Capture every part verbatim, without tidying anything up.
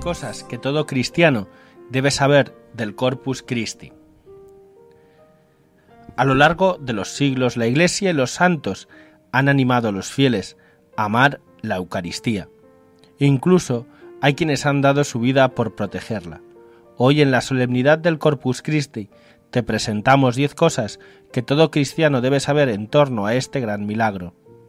cosas que todo cristiano debe saber del Corpus Christi. A lo largo de los siglos, la Iglesia y los santos han animado a los fieles a amar la Eucaristía. E incluso hay quienes han dado su vida por protegerla. Hoy, en la solemnidad del Corpus Christi, te presentamos diez cosas que todo cristiano debe saber en torno a este gran milagro.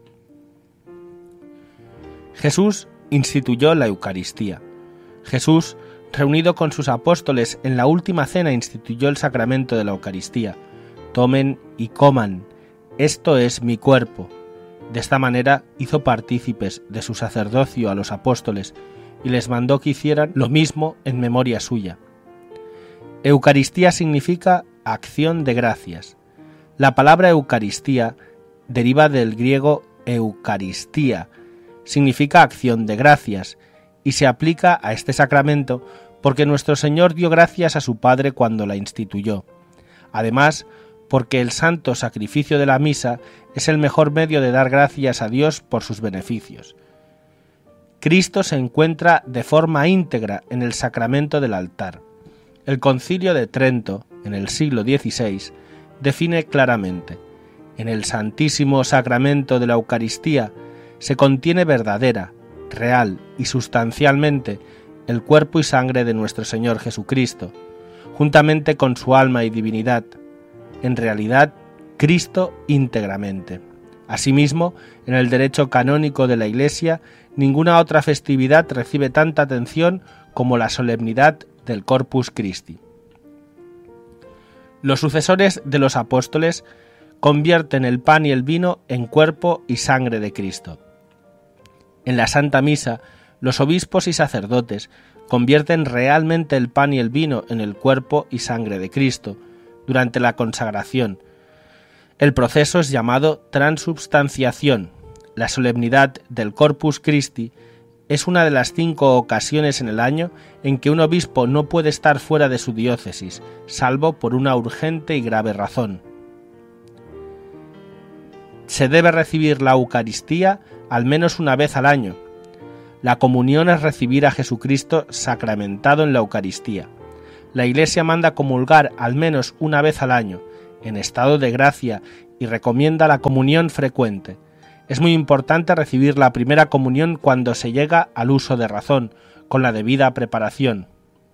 Jesús instituyó la Eucaristía. Jesús, reunido con sus apóstoles en la última cena, instituyó el sacramento de la Eucaristía. Tomen y coman, esto es mi cuerpo. De esta manera hizo partícipes de su sacerdocio a los apóstoles y les mandó que hicieran lo mismo en memoria suya. Eucaristía significa acción de gracias. La palabra Eucaristía deriva del griego eucaristía, significa acción de gracias, y se aplica a este sacramento porque nuestro Señor dio gracias a su Padre cuando la instituyó. Además, porque el santo sacrificio de la misa es el mejor medio de dar gracias a Dios por sus beneficios. Cristo se encuentra de forma íntegra en el sacramento del altar. El Concilio de Trento, en el siglo dieciséis, define claramente: en el Santísimo Sacramento de la Eucaristía se contiene verdadera, real y sustancialmente el cuerpo y sangre de nuestro Señor Jesucristo, juntamente con su alma y divinidad, en realidad Cristo íntegramente. Asimismo, en el derecho canónico de la Iglesia, ninguna otra festividad recibe tanta atención como la solemnidad del Corpus Christi. Los sucesores de los apóstoles convierten el pan y el vino en cuerpo y sangre de Cristo. En la Santa Misa, los obispos y sacerdotes convierten realmente el pan y el vino en el cuerpo y sangre de Cristo durante la consagración. El proceso es llamado transubstanciación. La solemnidad del Corpus Christi es una de las cinco ocasiones en el año en que un obispo no puede estar fuera de su diócesis, salvo por una urgente y grave razón. Se debe recibir la Eucaristía al menos una vez al año. La comunión es recibir a Jesucristo sacramentado en la Eucaristía. La Iglesia manda comulgar al menos una vez al año, en estado de gracia, y recomienda la comunión frecuente. Es muy importante recibir la primera comunión cuando se llega al uso de razón, con la debida preparación.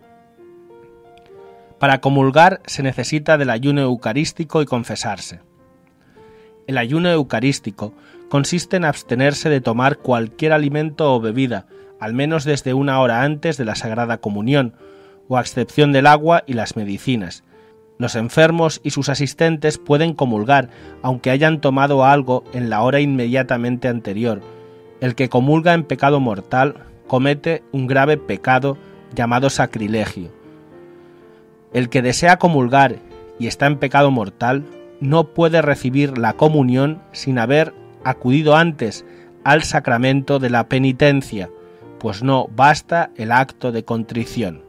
Para comulgar se necesita del ayuno eucarístico y confesarse. El ayuno eucarístico consiste en abstenerse de tomar cualquier alimento o bebida, al menos desde una hora antes de la Sagrada Comunión, o a excepción del agua y las medicinas. Los enfermos y sus asistentes pueden comulgar, aunque hayan tomado algo en la hora inmediatamente anterior. El que comulga en pecado mortal comete un grave pecado llamado sacrilegio. El que desea comulgar y está en pecado mortal no puede recibir la comunión sin haber acudido antes al sacramento de la penitencia, pues no basta el acto de contrición.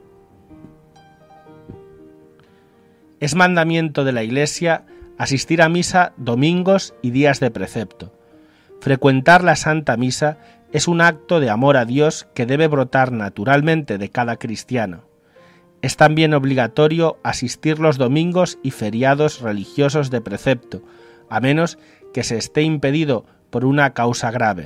Es mandamiento de la Iglesia asistir a misa domingos y días de precepto. Frecuentar la Santa Misa es un acto de amor a Dios que debe brotar naturalmente de cada cristiano. Es también obligatorio asistir los domingos y feriados religiosos de precepto, a menos que se esté impedido por una causa grave.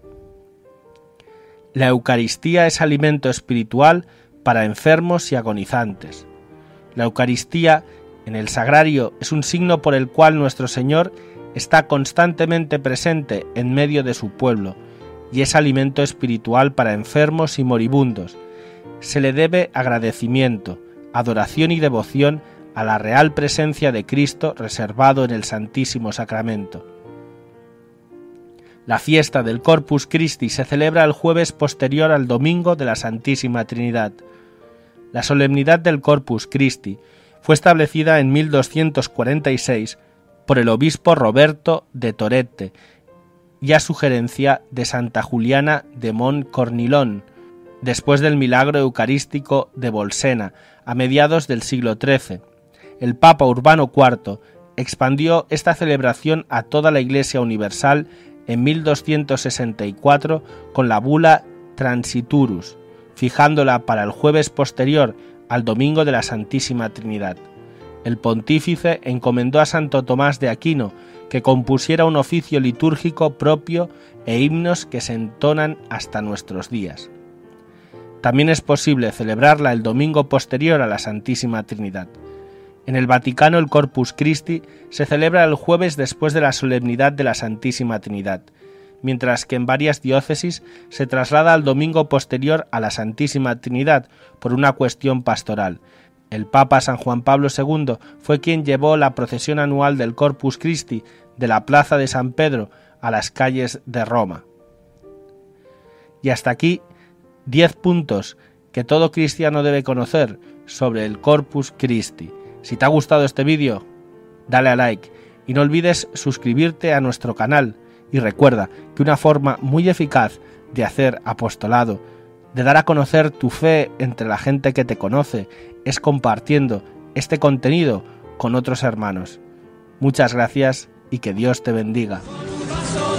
La Eucaristía es alimento espiritual para enfermos y agonizantes. La Eucaristía en el sagrario es un signo por el cual nuestro Señor está constantemente presente en medio de su pueblo y es alimento espiritual para enfermos y moribundos. Se le debe agradecimiento, adoración y devoción a la real presencia de Cristo reservado en el Santísimo Sacramento. La fiesta del Corpus Christi se celebra el jueves posterior al domingo de la Santísima Trinidad. La solemnidad del Corpus Christi fue establecida en mil doscientos cuarenta y seis por el obispo Roberto de Torette y a sugerencia de Santa Juliana de Montcornilón, después del milagro eucarístico de Bolsena, a mediados del siglo trece. El Papa Urbano cuarto expandió esta celebración a toda la Iglesia universal en mil doscientos sesenta y cuatro con la bula Transiturus, fijándola para el jueves posterior al domingo de la Santísima Trinidad. El pontífice encomendó a Santo Tomás de Aquino que compusiera un oficio litúrgico propio e himnos que se entonan hasta nuestros días. También es posible celebrarla el domingo posterior a la Santísima Trinidad. En el Vaticano el Corpus Christi se celebra el jueves después de la solemnidad de la Santísima Trinidad, mientras que en varias diócesis se traslada al domingo posterior a la Santísima Trinidad por una cuestión pastoral. El Papa San Juan Pablo segundo fue quien llevó la procesión anual del Corpus Christi de la Plaza de San Pedro a las calles de Roma. Y hasta aquí diez puntos que todo cristiano debe conocer sobre el Corpus Christi. Si te ha gustado este vídeo, dale a like y no olvides suscribirte a nuestro canal. Y recuerda que una forma muy eficaz de hacer apostolado, de dar a conocer tu fe entre la gente que te conoce, es compartiendo este contenido con otros hermanos. Muchas gracias y que Dios te bendiga.